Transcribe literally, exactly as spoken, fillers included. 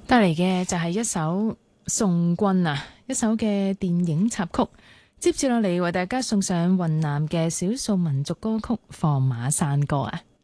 帶嚟嘅就係一首《送君》啊，一首嘅電影插曲。接住落嚟為大家送上雲南嘅少數民族歌曲《放馬山歌》啊。